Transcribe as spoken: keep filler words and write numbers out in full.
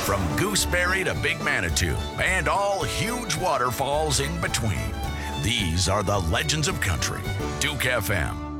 From Gooseberry to Big Manitou and all huge waterfalls in between. These are the legends of country. Duke F M.